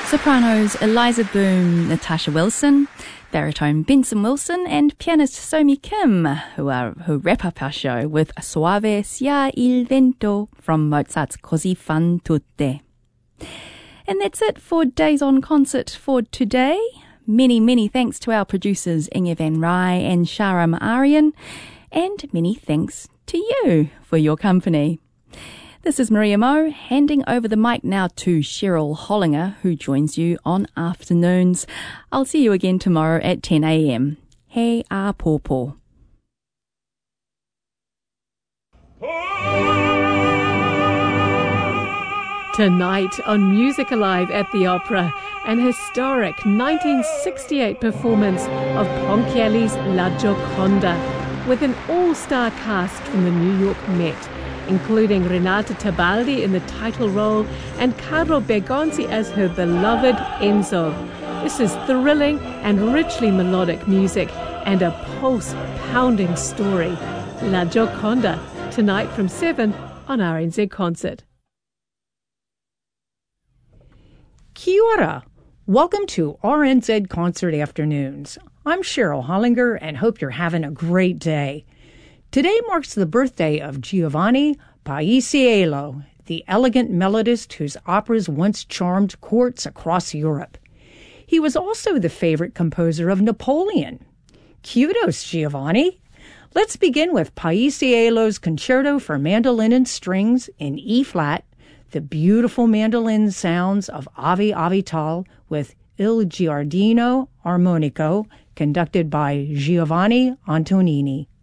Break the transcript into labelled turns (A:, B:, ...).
A: Sopranos Eliza Boom, Natasha Wilson, baritone Benson Wilson, and pianist Somi Kim, who wrap up our show with Soave sia il vento from Mozart's Così fan tutte. And that's it for Days on Concert for today. Many, many thanks to our producers Inge van Rai and Sharam Aryan, and many thanks to you for your company. This is Maria Mo, handing over the mic now to Cheryl Hollinger, who joins you on afternoons. I'll see you again tomorrow at 10 a.m. He a pōpō.
B: Tonight on Music Alive at the Opera, an historic 1968 performance of Ponchielli's La Gioconda, with an all-star cast from the New York Met, including Renata Tebaldi in the title role and Carlo Bergonzi as her beloved Enzo. This is thrilling and richly melodic music and a pulse-pounding story. La Gioconda, tonight from 7 on RNZ Concert.
C: Kia ora. Welcome to RNZ Concert Afternoons. I'm Cheryl Hollinger and hope you're having a great day. Today marks the birthday of Giovanni Paisiello, the elegant melodist whose operas once charmed courts across Europe. He was also the favorite composer of Napoleon. Kudos, Giovanni! Let's begin with Paisiello's Concerto for Mandolin and Strings in E-flat, the beautiful mandolin sounds of Avi Avital with Il Giardino Armonico, conducted by Giovanni Antonini.